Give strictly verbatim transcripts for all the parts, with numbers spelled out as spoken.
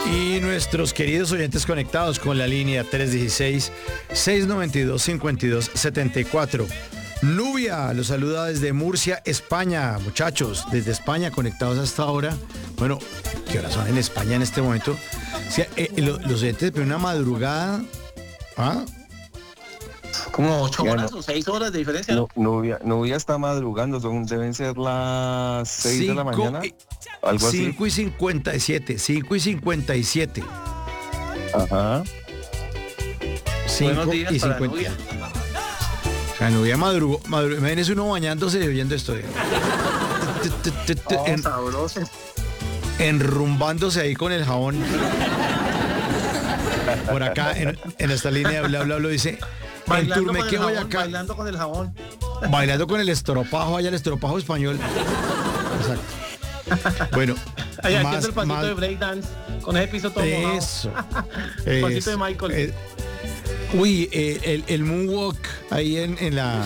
Y nuestros queridos oyentes conectados con la línea tres uno seis, seis nueve dos, cinco dos siete cuatro. Nubia los saluda desde Murcia, España. Muchachos, desde España conectados hasta ahora. Bueno, ¿qué horas son en España en este momento? O sea, eh, lo- los oyentes de una madrugada. ¿Ah? Como ocho Ya horas no. o seis horas de diferencia. No, Nubia, Nubia está madrugando, son, deben ser las seis de la Cinco mañana, y- algo así. cinco y cincuenta y siete. cinco y cincuenta y siete. Ajá. cinco Buenos días y para cincuenta. Nubia. O sea, Nubia madrugó. madrugó. Imagínese uno bañándose y oyendo esto. Oh, En- sabroso. enrumbándose ahí con el jabón. Por acá, en, en esta línea de bla bla bla dice, en Bailando con, el Turmeque, jabón, Boyacá, bailando con el jabón. bailando con el estropajo, allá el estropajo español. Exacto. Bueno, Ahí más- haciendo el pasito más- de breakdance con ese piso todo mojado. eso. El pasito eso, de Michael. eh, uy, eh, el, el moonwalk ahí en, en la,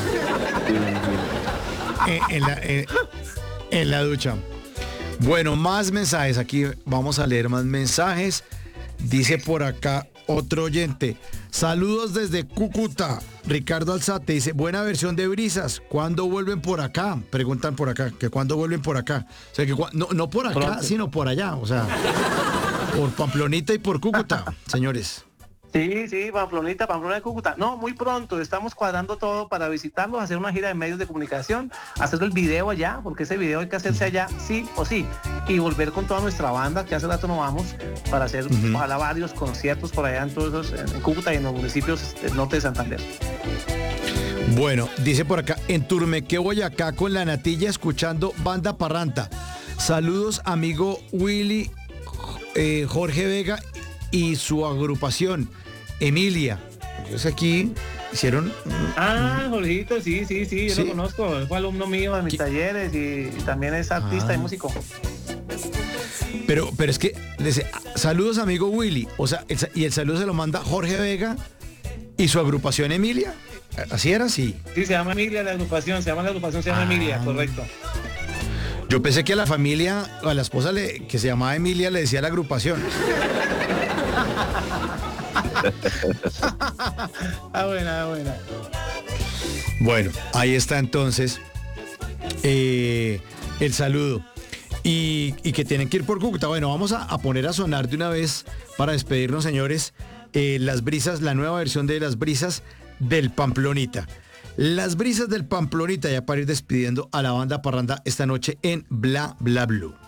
en, en la en, en la ducha. Bueno, más mensajes. Aquí vamos a leer más mensajes. Dice por acá otro oyente. Saludos desde Cúcuta. Ricardo Alzate dice, buena versión de Brisas. ¿Cuándo vuelven por acá? Preguntan por acá, que cuándo vuelven por acá. O sea, que cua- no, no por acá, Pronto. sino por allá. O sea, por Pamplonita y por Cúcuta, señores. Sí, sí, Pamplonita, Pamplona de Cúcuta. No, muy pronto, estamos cuadrando todo para visitarlos, hacer una gira de medios de comunicación, hacer el video allá, porque ese video hay que hacerse allá, sí o sí, y volver con toda nuestra banda, que hace rato no vamos, para hacer Ujú. ojalá varios conciertos por allá en todos esos, en Cúcuta y en los municipios del norte de Santander. Bueno, dice por acá, en Turmeque, Boyacá, con la natilla, escuchando Banda Parranta. Saludos, amigo Willy, eh, Jorge Vega y su agrupación, Emilia. Entonces aquí hicieron... Ah, Jorgito, sí, sí, sí, yo Sí. lo conozco, él fue alumno mío de mis ¿Qué? talleres y, y también es artista Ah. y músico. Pero, pero es que, dice, saludos, amigo Willy. O sea, el sa- y el saludo se lo manda Jorge Vega y su agrupación Emilia. Así era, sí. Sí, se llama Emilia la agrupación, se llama la agrupación, se llama Ah. Emilia, correcto. Yo pensé que a la familia, a la esposa le, que se llamaba Emilia, le decía la agrupación. Ah, buena, ah, buena. Bueno, ahí está entonces eh, el saludo. Y, y que tienen que ir por Cúcuta. Bueno, vamos a, a poner a sonar de una vez para despedirnos, señores, eh, las brisas, la nueva versión de las brisas del Pamplonita. Las brisas del Pamplonita, ya para ir despidiendo a la banda parranda esta noche en Bla Bla Blue.